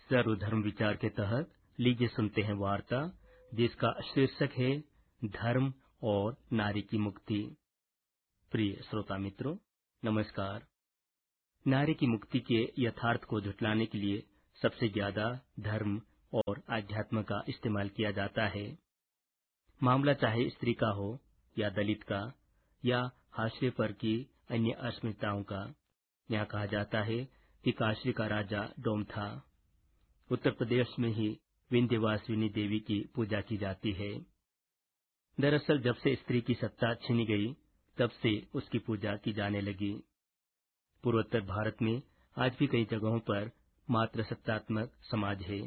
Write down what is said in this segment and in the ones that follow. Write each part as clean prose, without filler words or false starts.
सर्वधर्म विचार के तहत लीजिए सुनते हैं वार्ता जिसका शीर्षक है धर्म और नारी की मुक्ति। प्रिय श्रोता मित्रों, नमस्कार। नारी की मुक्ति के यथार्थ को झुटलाने के लिए सबसे ज्यादा धर्म और आध्यात्म का इस्तेमाल किया जाता है। मामला चाहे स्त्री का हो या दलित का या हाशिए पर की अन्य अस्मिताओं का। यहाँ कहा जाता है कि काशी का राजा डोम था। उत्तर प्रदेश में ही विंध्यवासिनी देवी की पूजा की जाती है। दरअसल जब से स्त्री की सत्ता छीनी गई तब से उसकी पूजा की जाने लगी। पूर्वोत्तर भारत में आज भी कई जगहों पर मात्र सत्तात्मक समाज है,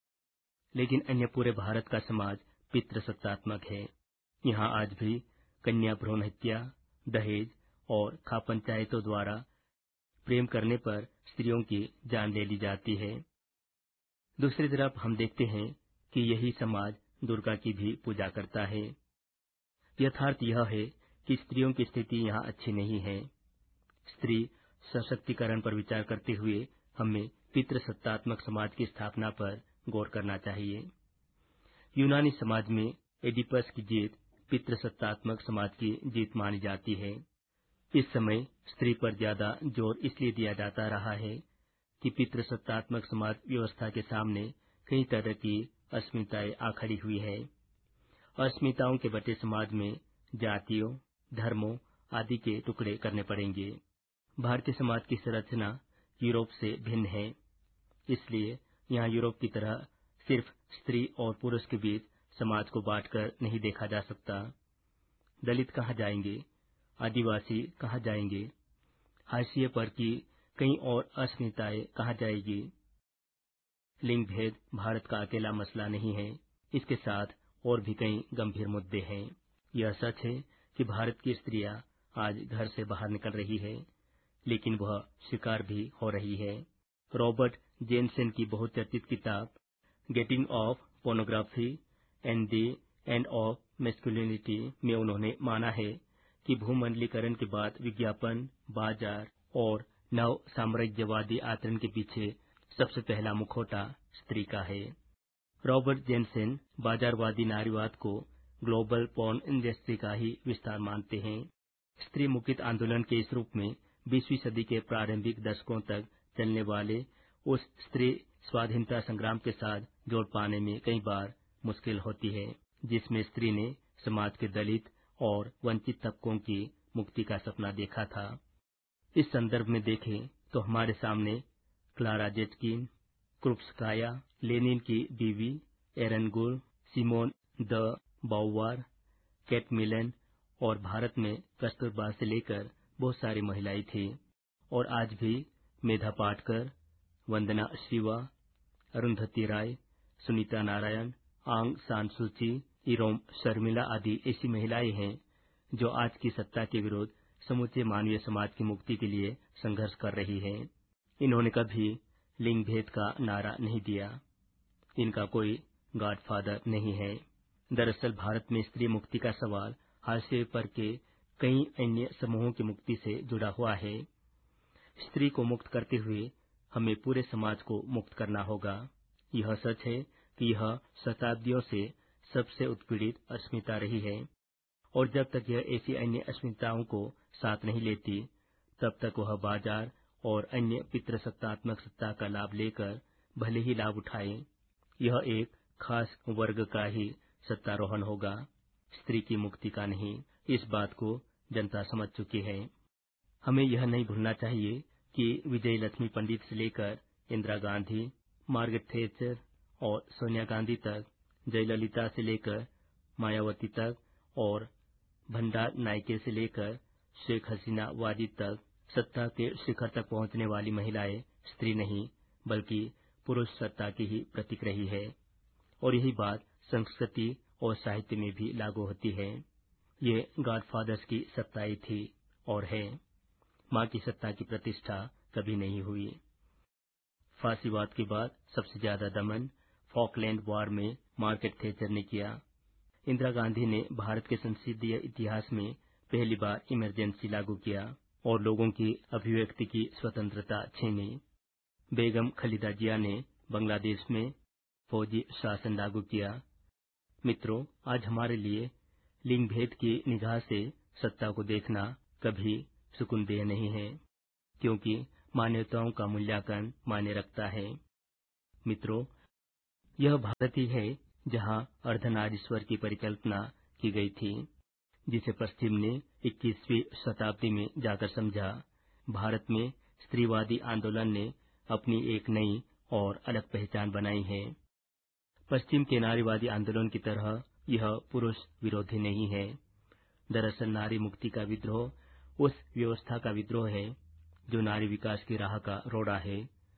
लेकिन अन्य पूरे भारत का समाज पितृसत्तात्मक है। यहाँ आज भी कन्या भ्रूण हत्या, दहेज और खा पंचायतों द्वारा प्रेम करने पर स्त्रियों की जान ले ली जाती है। दूसरी तरफ हम देखते हैं कि यही समाज दुर्गा की भी पूजा करता है। यथार्थ यह है कि स्त्रियों की स्थिति यहाँ अच्छी नहीं है। स्त्री सशक्तिकरण पर विचार करते हुए हमें पितृसत्तात्मक समाज की स्थापना पर गौर करना चाहिए। यूनानी समाज में एडिपस की जीत पितृसत्तात्मक समाज की जीत मानी जाती है। इस समय स्त्री पर ज्यादा जोर इसलिए दिया जाता रहा है कि पितृसत्तात्मक समाज व्यवस्था के सामने कई तरह की अस्मिताएं आ खड़ी हुई है। अस्मिताओं के बटे समाज में जातियों, धर्मों आदि के टुकड़े करने पड़ेंगे। भारतीय समाज की संरचना यूरोप से भिन्न है, इसलिए यहाँ यूरोप की तरह सिर्फ स्त्री और पुरुष के बीच समाज को बांटकर नहीं देखा जा सकता। दलित कहाँ जाएंगे, आदिवासी कहाँ जाएंगे, हाशिए पर की कई और अस्मिताएं कहाँ जाएगी। लिंग भेद भारत का अकेला मसला नहीं है, इसके साथ और भी कई गंभीर मुद्दे हैं। यह सच है कि भारत की स्त्रियां आज घर से बाहर निकल रही है, लेकिन वह शिकार भी हो रही है। रॉबर्ट जेनसेन की बहुचर्चित किताब getting off pornography and the end of masculinity में उन्होंने माना है कि भूमंडलीकरण के बाद विज्ञापन, बाजार और नव साम्राज्यवादी आचरण के पीछे सबसे पहला मुखौटा स्त्री का है। रॉबर्ट जेनसेन बाजारवादी नारीवाद को ग्लोबल पॉर्न इंडस्ट्री का ही विस्तार मानते हैं। स्त्री मुक्ति आंदोलन के इस रूप में 20वीं सदी के प्रारंभिक दशकों तक चलने वाले उस स्त्री स्वाधीनता संग्राम के साथ जोड़ पाने में कई बार मुश्किल होती है, जिसमें स्त्री ने समाज के दलित और वंचित तबकों की मुक्ति का सपना देखा था। इस संदर्भ में देखें तो हमारे सामने क्लारा जेटकिन, क्रुप्स्काया, लेनिन की बीवी एरन गुल, सिमोन द बाउवार, कैट मिलन और भारत में कस्तूरबा से लेकर बहुत सारी महिलाएं थी। और आज भी मेधा पाटकर, वंदना शिवा, अरुंधति राय, सुनीता नारायण, आंग सान सूची, इरोम शर्मिला आदि ऐसी महिलाएं हैं जो आज की सत्ता के विरुद्ध समूचे मानवीय समाज की मुक्ति के लिए संघर्ष कर रही है। इन्होंने कभी लिंग भेद का नारा नहीं दिया। इनका कोई गॉडफादर नहीं है। दरअसल भारत में स्त्री मुक्ति का सवाल हाशिए पर के कई अन्य समूहों की मुक्ति से जुड़ा हुआ है। स्त्री को मुक्त करते हुए हमें पूरे समाज को मुक्त करना होगा। यह सच है कि यह शताब्दियों से सबसे उत्पीड़ित अस्मिता रही है, और जब तक यह ऐसी अन्य अस्मिताओं को साथ नहीं लेती तब तक वह बाजार और अन्य पितृसत्तात्मक सत्ता का लाभ लेकर भले ही लाभ उठाए, यह एक खास वर्ग का ही सत्तारोहण होगा, स्त्री की मुक्ति का नहीं। इस बात को जनता समझ चुकी है। हमें यह नहीं भूलना चाहिए कि विजय लक्ष्मी पंडित से लेकर इंदिरा गांधी, मार्गरेट थैचर और सोनिया गांधी तक, जयललिता से लेकर मायावती तक और भंडार नायके से लेकर शेख हसीना वादी तक सत्ता के शिखर तक पहुंचने वाली महिलाएं स्त्री नहीं बल्कि पुरुष सत्ता की ही प्रतीक रही है। और यही बात संस्कृति और साहित्य में भी लागू होती है। ये गॉडफादर्स की सत्ताई थी और है। मां की सत्ता की प्रतिष्ठा कभी नहीं हुई। फांसीवाद के बाद सबसे ज्यादा दमन फॉकलैंड वॉर में मार्गरेट थैचर ने किया। इंदिरा गांधी ने भारत के संसदीय इतिहास में पहली बार इमरजेंसी लागू किया और लोगों की अभिव्यक्ति की स्वतंत्रता छीनी। बेगम खालिदा जिया ने बांग्लादेश में फौजी शासन लागू किया। मित्रों, आज हमारे लिए लिंग भेद की निगाह से सत्ता को देखना कभी सुकूनदेह नहीं है, क्योंकि मान्यताओं का मूल्यांकन मायने रखता है। मित्रों, यह भारत ही है जहां अर्धनारीश्वर की परिकल्पना की गई थी, जिसे पश्चिम ने 21वीं शताब्दी में जाकर समझा। भारत में स्त्रीवादी आंदोलन ने अपनी एक नई और अलग पहचान बनाई है। पश्चिम के नारीवादी आंदोलन की तरह यह पुरुष विरोधी नहीं है। दरअसल नारी मुक्ति का विद्रोह उस व्यवस्था का विद्रोह है जो नारी विकास की राह का रोड़ा है।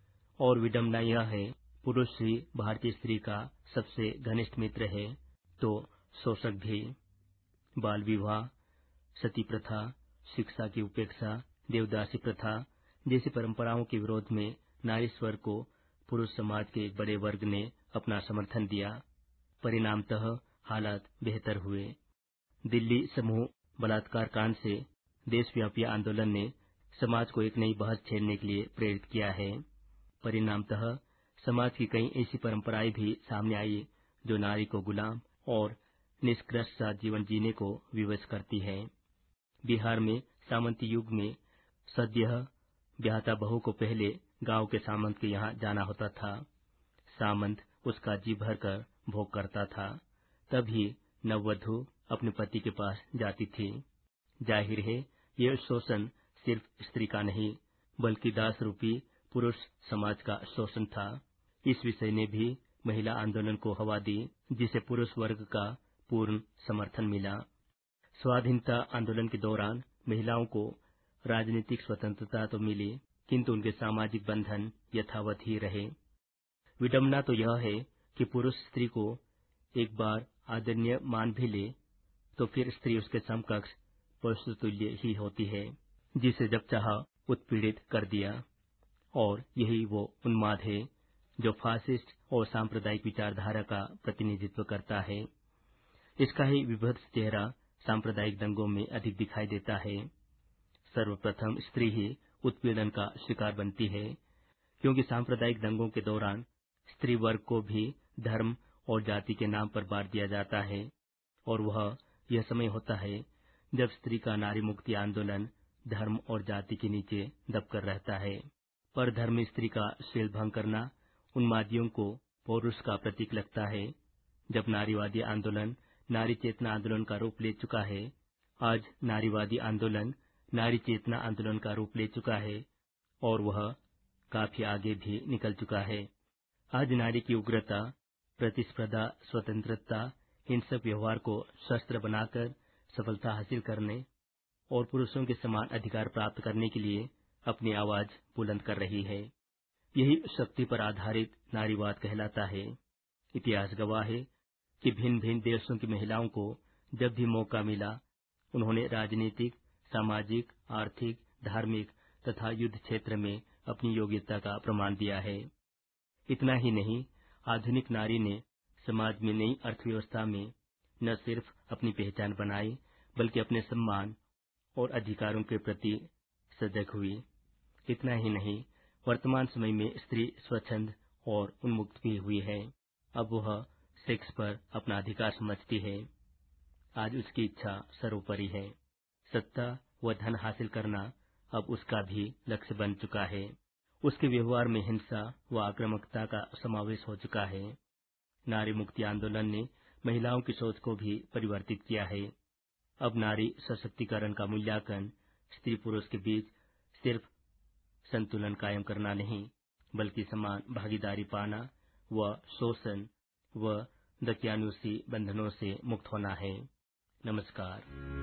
और विडंबना यह है, पुरुष ही भारतीय स्त्री का सबसे घनिष्ठ मित्र है, तो शोषक भी। बाल विवाह, सती प्रथा, शिक्षा की उपेक्षा, देवदासी प्रथा जैसी परंपराओं के विरोध में नारीश्वर को पुरुष समाज के एक बड़े वर्ग ने अपना समर्थन दिया। परिणामतः हालात बेहतर हुए। दिल्ली समूह बलात्कार कांड से देशव्यापी आंदोलन ने समाज को एक नई बहस छेड़ने के लिए प्रेरित किया है। परिणामतः समाज की कई ऐसी परंपराएं भी सामने आई जो नारी को गुलाम और निष्कृष्ट सा जीवन जीने को विवश करती है। बिहार में सामंती युग में सद्यः ब्याहता बहू को पहले गांव के सामंत के यहाँ जाना होता था। सामंत उसका जी भर कर भोग करता था, तभी नववधु अपने पति के पास जाती थी। जाहिर है, यह शोषण सिर्फ स्त्री का नहीं बल्कि दास रूपी पुरुष समाज का शोषण था। इस विषय ने भी महिला आंदोलन को हवा दी, जिसे पुरुष वर्ग का पूर्ण समर्थन मिला। स्वाधीनता आंदोलन के दौरान महिलाओं को राजनीतिक स्वतंत्रता तो मिली, किंतु उनके सामाजिक बंधन यथावत ही रहे। विडंबना तो यह है कि पुरुष स्त्री को एक बार आदरणीय मान भी ले तो फिर स्त्री उसके समकक्ष पशुतुल्य ही होती है, जिसे जब चाहा उत्पीड़ित कर दिया। और यही वो उन्माद है जो फासिस्ट और सांप्रदायिक विचारधारा का प्रतिनिधित्व करता है। इसका ही विभत्स चेहरा सांप्रदायिक दंगों में अधिक दिखाई देता है। सर्वप्रथम स्त्री ही उत्पीड़न का शिकार बनती है, क्योंकि सांप्रदायिक दंगों के दौरान स्त्री वर्ग को भी धर्म और जाति के नाम पर बांट दिया जाता है। और वह यह समय होता है जब स्त्री का नारी मुक्ति आंदोलन धर्म और जाति के नीचे दबकर रहता है। पर धर्म स्त्री का शील भंग करना उन्मादियों को पौरुष का प्रतीक लगता है। जब नारीवादी आंदोलन नारी चेतना आंदोलन का रूप ले चुका है, आज नारीवादी आंदोलन नारी चेतना आंदोलन का रूप ले चुका है और वह काफी आगे भी निकल चुका है। आज नारी की उग्रता, प्रतिस्पर्धा, स्वतंत्रता, हिंसक व्यवहार को शस्त्र बनाकर सफलता हासिल करने और पुरुषों के समान अधिकार प्राप्त करने के लिए अपनी आवाज बुलंद कर रही है। यही शक्ति पर आधारित नारीवाद कहलाता है। इतिहास गवाह है कि भिन्न भिन्न देशों की महिलाओं को जब भी मौका मिला, उन्होंने राजनीतिक, सामाजिक, आर्थिक, धार्मिक तथा युद्ध क्षेत्र में अपनी योग्यता का प्रमाण दिया है। इतना ही नहीं, आधुनिक नारी ने समाज में नई अर्थव्यवस्था में न सिर्फ अपनी पहचान बनाई बल्कि अपने सम्मान और अधिकारों के प्रति सजग हुई। इतना ही नहीं, वर्तमान समय में स्त्री स्वच्छंद और उन्मुक्त भी हुई है। अब वह सेक्स पर अपना अधिकार समझती है। आज उसकी इच्छा सर्वोपरि है। सत्ता व धन हासिल करना अब उसका भी लक्ष्य बन चुका है। उसके व्यवहार में हिंसा व आक्रामकता का समावेश हो चुका है। नारी मुक्ति आंदोलन ने महिलाओं की सोच को भी परिवर्तित किया है। अब नारी सशक्तिकरण का मूल्यांकन स्त्री पुरुष के बीच सिर्फ संतुलन कायम करना नहीं बल्कि समान भागीदारी पाना व शोषण व दकियानुसी बंधनों से मुक्त होना है। नमस्कार।